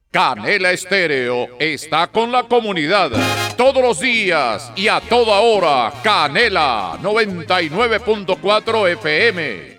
Canela Estéreo está con la comunidad todos los días y a toda hora. Canela 99.4 FM.